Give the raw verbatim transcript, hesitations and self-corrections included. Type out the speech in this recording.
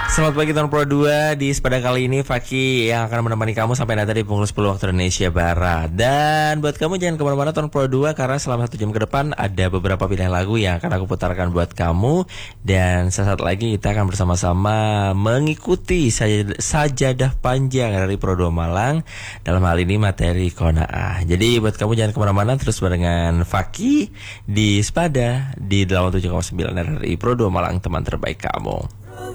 Selamat pagi tahun Pro dua. Di Sepada kali ini Faki yang akan menemani kamu sampai nanti di pukul sepuluh waktu Indonesia Barat. Dan buat kamu jangan kemana-mana tahun Pro dua, karena selama satu jam ke depan ada beberapa pilihan lagu yang akan aku putarkan buat kamu. Dan sesaat lagi kita akan bersama-sama mengikuti saj- sajadah panjang dari Pro dua Malang. Dalam hal ini materi Qanaah. Jadi buat kamu jangan kemana-mana, terus barengan Faki di Sepada di delapan puluh tujuh koma sembilan R R I Pro dua Malang, teman terbaik kamu.